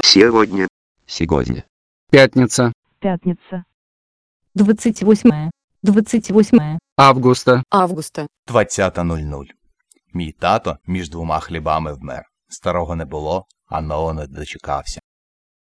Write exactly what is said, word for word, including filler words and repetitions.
Сегодня. Сегодня. Пятница. Пятница. двадцать восьмое. двадцать восьмое. Августа. Августа. двадцята нуль нуль. Мій тато між двома хлібами вмер. Старого не було, а нового не дочекався.